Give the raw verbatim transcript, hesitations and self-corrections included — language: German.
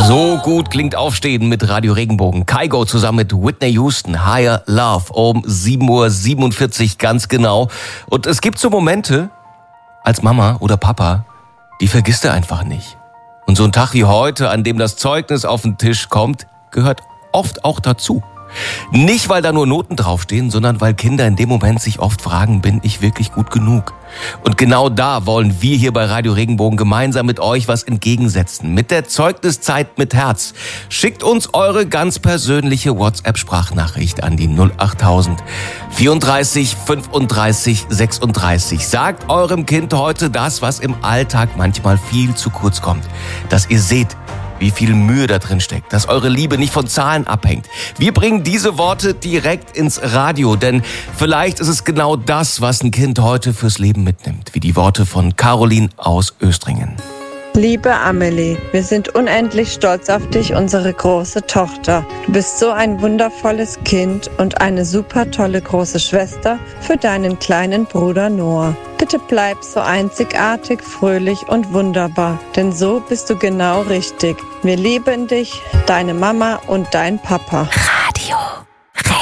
So gut klingt Aufstehen mit Radio Regenbogen. Kygo zusammen mit Whitney Houston, Higher Love, um sieben Uhr siebenundvierzig ganz genau. Und es gibt so Momente, als Mama oder Papa, die vergisst du einfach nicht. Und so ein Tag wie heute, an dem das Zeugnis auf den Tisch kommt, gehört oft auch dazu. Nicht, weil da nur Noten draufstehen, sondern weil Kinder in dem Moment sich oft fragen, bin ich wirklich gut genug? Und genau da wollen wir hier bei Radio Regenbogen gemeinsam mit euch was entgegensetzen. Mit der Zeugniszeit mit Herz. Schickt uns eure ganz persönliche WhatsApp-Sprachnachricht an die null achttausend vierunddreißig fünfunddreißig sechsunddreißig. Sagt eurem Kind heute das, was im Alltag manchmal viel zu kurz kommt. Dass ihr seht, wie viel Mühe da drin steckt, dass eure Liebe nicht von Zahlen abhängt. Wir bringen diese Worte direkt ins Radio, denn vielleicht ist es genau das, was ein Kind heute fürs Leben mitnimmt, wie die Worte von Caroline aus Östringen. Liebe Amelie, wir sind unendlich stolz auf dich, unsere große Tochter. Du bist so ein wundervolles Kind und eine super tolle große Schwester für deinen kleinen Bruder Noah. Bitte bleib so einzigartig, fröhlich und wunderbar, denn so bist du genau richtig. Wir lieben dich, deine Mama und dein Papa. Radio